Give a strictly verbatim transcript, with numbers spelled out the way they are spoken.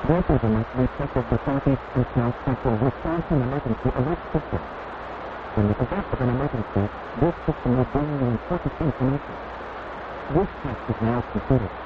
Weather alert reflected the southeast and south central Wisconsin emergency alert system. When you possess of an emergency, this system will bring you important information. This test is now completed.